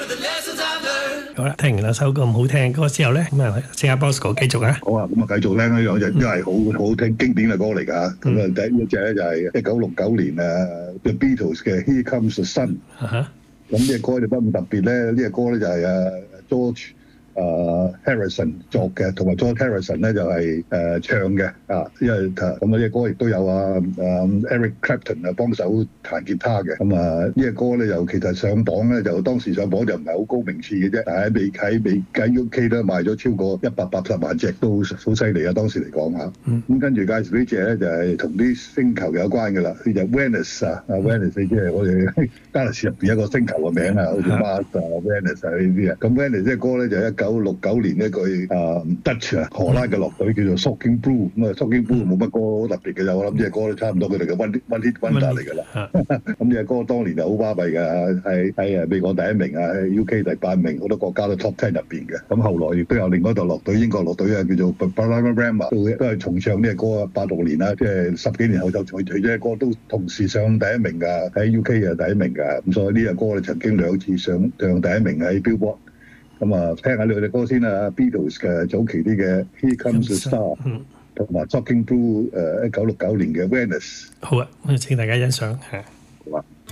好啦，聽完啦首歌咁好聽歌之後咧，咁啊，請阿 Bosco 繼續啊。 好啊，咁啊繼續聽呢兩隻，因為好好聽經典嘅歌嚟㗎。咁啊，第一隻咧就係1969年The Beatles 嘅 Here Comes the Sun。咁呢隻歌就不咁特別咧，呢隻歌咧就係George Harrison 作嘅，同埋 George Harrison 咧就係唱嘅啊，因為咁呢隻歌亦都有Eric Clapton 幫手彈吉他嘅。咁呢隻歌咧就其實上榜咧，就當時上榜就唔係好高名次嘅啫，但係喺 UK 咧賣咗超過180萬隻，都好犀利啊！當時嚟講嚇。咁跟住介紹呢隻咧就係同啲星球有關嘅啦，呢隻 Venus 啊，Venus 即係我哋加勒士入邊一個星球嘅名啊，好似 Mars 啊、Venus 啊呢啲啊。咁 Venus 呢隻歌咧就1969年一句Dutch 啊荷蘭嘅樂隊叫做 Shocking Blue。咁啊 Shocking Blue 冇乜歌好特別嘅，我諗呢隻歌都差唔多佢哋嘅 One Hit Wonder 嚟㗎啦。咁呢隻歌當年就好巴閉㗎，喺美國第一名啊，喺 UK 第8名，好多國家都 Top 10入邊嘅。咁後來亦都有另外一隊樂隊，英國樂隊啊，叫做 Bananarama 都係重唱呢隻歌啊。86年啦，即係10幾年後就除咗隻歌都同時上第一名㗎，喺 UK 啊第一名㗎。咁所以呢隻歌咧曾經2次上第一名喺 Billboard。咁啊，聽下呢隻歌先啦 ，Beatles 嘅早期啲嘅 Here Comes the Star，同埋 Shocking Blue 1969年嘅 Venus。 好啊，咁請大家欣賞嚇。 好啊。